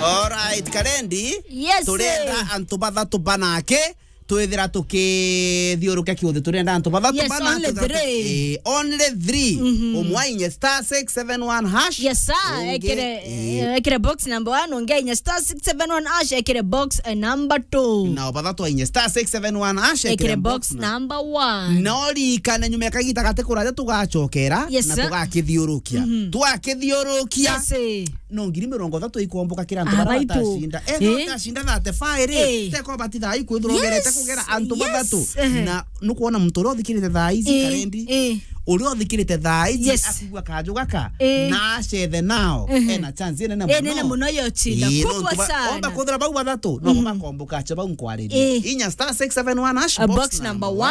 Alright, Karendi. Yes. Turenda antu bathatu banake. Twithira tukithiuruka kiothe turenda antu bathatu banake. Yes, only 3. Umwainya *671#. Yes, sir. Ekire box number 1. Ongeinya *671#. Ekire box number 2. Na bathatu ainya *671#. Ekire box number 1. Nori kana nyume kagita gate kuraja tugacokera na tugakithiurukia. Twakithiurukia. Yes. No ngiri 30 ikomboka kira antu baratashinda. Tashinda thate fire. Teko batitha ikwithrogerete kugera antu bathatu. Na nukuona mtu ro thikirite thaizi Karendi. Uri othikirite thaizi akigwa kanju gaka na acethe nao ena chance ene nene muno yochinda kubwa sana. Omba kuthira bau bathatu no makomboka cha bau nkwaririe. Inya *671# box number 1.